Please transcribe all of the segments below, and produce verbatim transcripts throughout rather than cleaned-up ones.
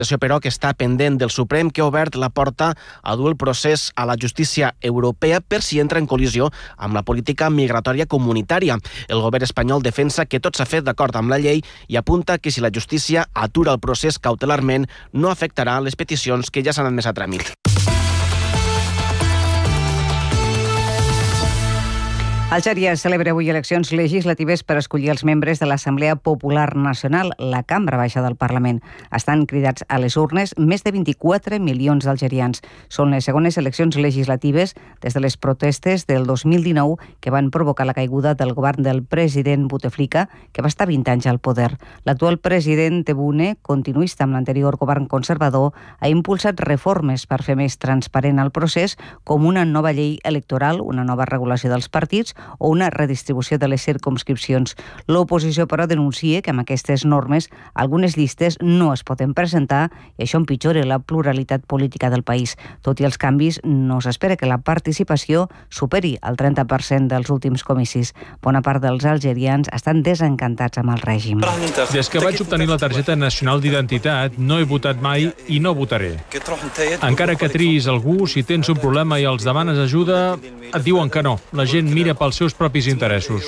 però que està pendent del Suprem, que ha obert la porta a dur el procés a la justícia europea per si entra en col·lisió amb la política migratòria comunitària. El govern espanyol defensa que tot s'ha fet d'acord amb la llei i apunta que si la justícia atura el procés cautelarment no afectarà les peticions que ja s'han admès a tràmit. Algèria celebra avui eleccions legislatives per escollir els membres de l'Assemblea Popular Nacional, la cambra baixa del Parlament. Estan cridats a les urnes més de vint-i-quatre milions d'algerians. Són les segones eleccions legislatives des de les protestes del dos mil dinou que van provocar la caiguda del govern del president Bouteflika, que va estar vint anys al poder. L'actual president Tebboune, continuista amb l'anterior govern conservador, ha impulsat reformes per fer més transparent el procés, com una nova llei electoral, una nova regulació dels partits o una redistribució de les circumscripcions. L'oposició, però, denuncia que amb aquestes normes algunes llistes no es poden presentar i això empitjora la pluralitat política del país. Tot i els canvis, no s'espera que la participació superi el trenta per cent dels últims comicis. Bona part dels algerians estan desencantats amb el règim. Des que vaig obtenir la targeta nacional d'identitat, no he votat mai i no votaré. Encara que triïs algú, si tens un problema i els demanes ajuda, et diuen que no. La gent mira pels seus propis interessos.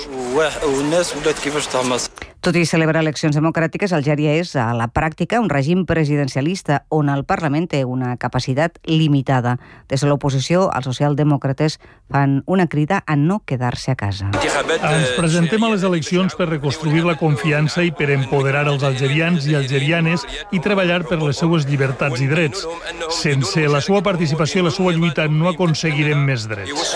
Tot i celebrar eleccions democràtiques, Algèria és, a la pràctica, un règim presidencialista on el Parlament té una capacitat limitada. Des de l'oposició, els socialdemòcrates fan una crida a no quedar-se a casa. Ens presentem a les eleccions per reconstruir la confiança i per empoderar els algerians i algerianes i treballar per les seues llibertats i drets. Sense la seva participació i la seva lluita no aconseguirem més drets.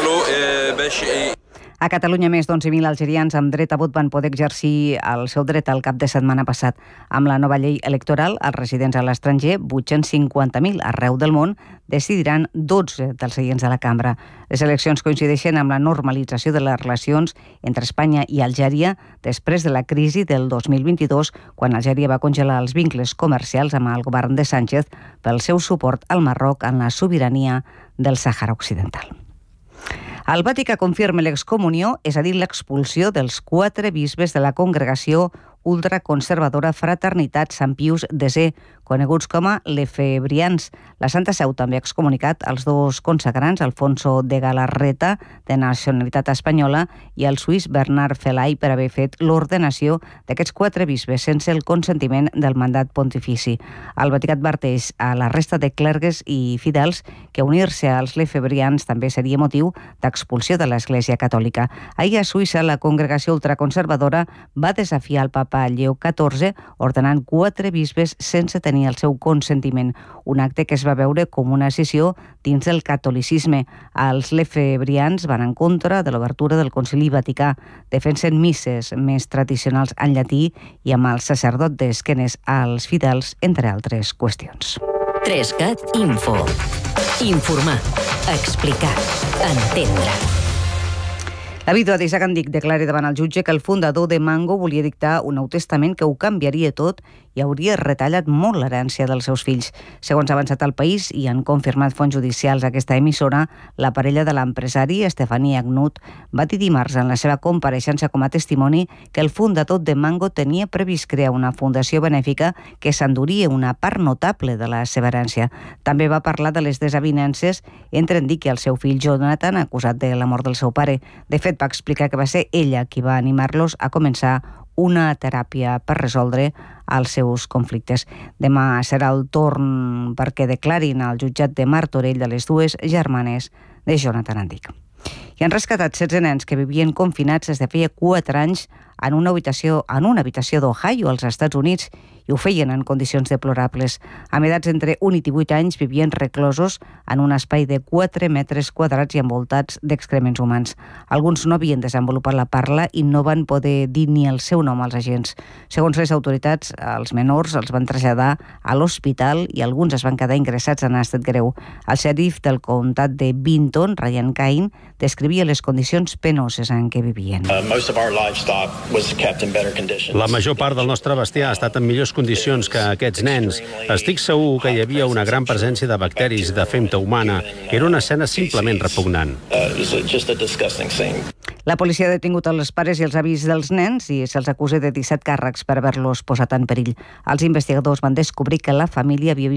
A Catalunya, més d'onze mil algerians amb dret a vot van poder exercir el seu dret al cap de setmana passat. Amb la nova llei electoral, els residents a l'estranger, vuit-cents cinquanta mil arreu del món, decidiran dotze dels seients de la cambra. Les eleccions coincideixen amb la normalització de les relacions entre Espanya i Algèria després de la crisi del dos mil vint-i-dos, quan Algèria va congelar els vincles comercials amb el govern de Sánchez pel seu suport al Marroc en la sobirania del Sàhara Occidental. El Vaticà confirma l'excomunió, és a dir, l'expulsió dels quatre bisbes de la congregació ultraconservadora Fraternitat Sant Pius desè, coneguts com a lefebrians. La Santa Seu també ha excomunicat els dos consagrants, Alfonso de Galarreta, de nacionalitat espanyola, i el suís Bernard Felay, per haver fet l'ordenació d'aquests quatre bisbes sense el consentiment del mandat pontifici. El Vaticà adverteix a la resta de clergues i fidels que unir-se als lefebrians també seria motiu d'expulsió de l'Església Catòlica. Ahir a Suïssa, la congregació ultraconservadora va desafiar el papa Lleó catorze, ordenant quatre bisbes sense tenir el seu consentiment, un acte que es va veure com una escissió dins del catolicisme. Els lefebrians van en contra de l'obertura del Concili Vaticà, defensen misses més tradicionals en llatí i amb el sacerdot d'esquenes als fidels, entre altres qüestions. tres cat Info. Informar, explicar, entendre. La vídua d'Isaac Andic declara davant el jutge que el fundador de Mango volia dictar un nou testament que ho canviaria tot i hauria retallat molt l'herència dels seus fills. Segons ha avançat el País i han confirmat fonts judicials a aquesta emissora, la parella de l'empresari, Estefania Agnut, va dir dimarts en la seva compareixença com a testimoni que el fundador de Mango tenia previst crear una fundació benèfica que s'enduria una part notable de la seva herència. També va parlar de les desavinences entre Andic i el seu fill Jonathan, acusat de la mort del seu pare. De fet, va explicar que va ser ella qui va animar-los a començar una teràpia per resoldre els seus conflictes. Demà serà el torn perquè declarin al jutjat de Martorell de les dues germanes de Jonathan Andic. I han rescatat setze nens que vivien confinats des de feia quatre anys en una habitació, en una habitació d'Ohio, als Estats Units, i ho feien en condicions deplorables. Amb edats entre un i divuit anys vivien reclosos en un espai de quatre metres quadrats i envoltats d'excrements humans. Alguns no havien desenvolupat la parla i no van poder dir ni el seu nom als agents. Segons les autoritats, els menors els van traslladar a l'hospital i alguns es van quedar ingressats en estat greu. El xèrif del comtat de Vinton, Ryan Cain, descrivia les condicions penoses en què vivien. La major part del nostre bestiar ha estat en millors condicions que aquests nens. Estic segur que hi havia una gran presència de bacteris de femta humana. Era una escena simplement repugnant. La policia ha detingut els pares i els avis dels nens i se'ls acusa de disset càrrecs per haver-los posat en perill. Els investigadors van descobrir que la família havia